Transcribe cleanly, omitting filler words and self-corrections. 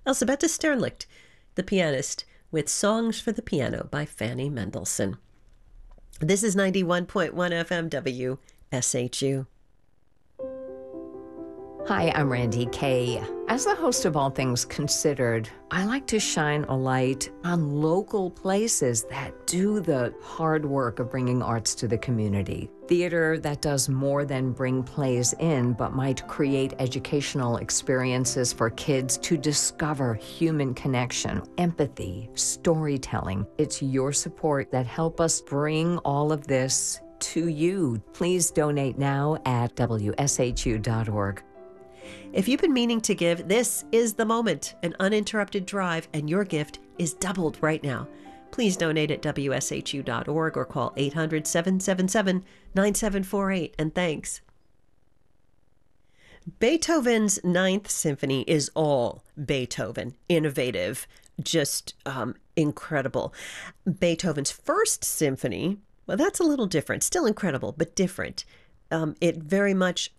Elisabetta Sternlicht, the pianist, with Songs for the Piano by Fanny Mendelssohn. This is 91.1 FM WSHU. Hi, I'm Randy Kay. As the host of All Things Considered, I like to shine a light on local places that do the hard work of bringing arts to the community. Theater that does more than bring plays in, but might create educational experiences for kids to discover human connection, empathy, storytelling. It's your support that help us bring all of this to you. Please donate now at WSHU.org. If you've been meaning to give, this is the moment. An uninterrupted drive, and your gift is doubled right now. Please donate at WSHU.org or call 800-777-9748. And thanks. Beethoven's Ninth Symphony is all Beethoven. Innovative, just incredible. Beethoven's First Symphony, well, that's a little different. Still incredible, but different. It very much